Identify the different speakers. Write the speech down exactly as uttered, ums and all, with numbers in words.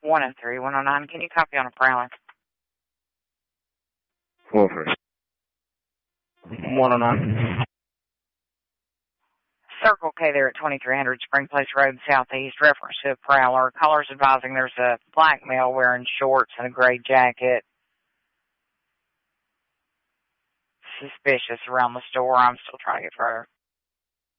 Speaker 1: one oh three, one oh nine. Can you copy on a prowler?
Speaker 2: Wolfers. one oh nine.
Speaker 1: Circle K there at twenty-three hundred Spring Place Road, Southeast. Reference to a prowler. Callers advising there's a black male wearing shorts and a gray jacket. Suspicious around the store. I'm still trying to get further.